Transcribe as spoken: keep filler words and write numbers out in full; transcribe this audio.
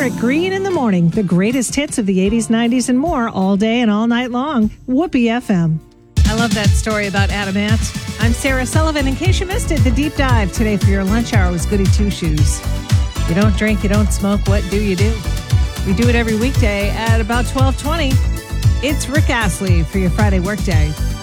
at Green in the Morning, the greatest hits of the eighties, nineties, and more all day and all night long. Whoopee F M. I love that story about Adam Ant. I'm Sarah Sullivan. In case you missed it, the deep dive today for your lunch hour was Goody Two Shoes. You don't drink, you don't smoke, what do you do? We do it every weekday at about twelve twenty. It's Rick Astley for your Friday workday.